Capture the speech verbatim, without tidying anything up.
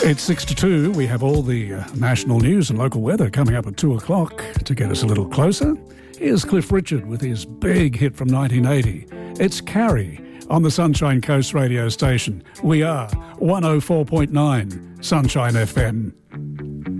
It's six to two. We have all the uh, national news and local weather coming up at two o'clock. To get us a little closer, here's Cliff Richard with his big hit from nineteen eighty. It's Carrie on the Sunshine Coast radio station. We are one oh four point nine Sunshine F M.